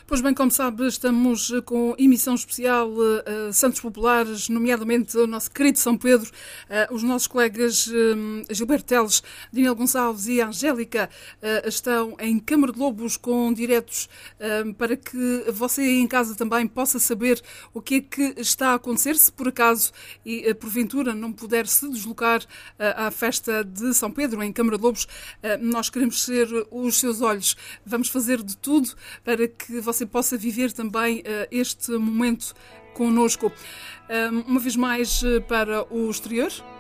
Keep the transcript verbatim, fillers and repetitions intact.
Pois bem, como sabe, estamos com emissão especial uh, Santos Populares, nomeadamente o nosso querido São Pedro, uh, os nossos colegas uh, Gilberto Teles, Daniel Gonçalves e Angélica uh, estão em Câmara de Lobos com diretos uh, para que você aí em casa também possa saber o que é que está a acontecer, se por acaso e uh, porventura não puder se deslocar uh, à festa de São Pedro em Câmara de Lobos, uh, nós queremos ser os seus olhos. Vamos fazer de tudo para que você possa viver também uh, este momento connosco. Um, uma vez mais uh, para o exterior.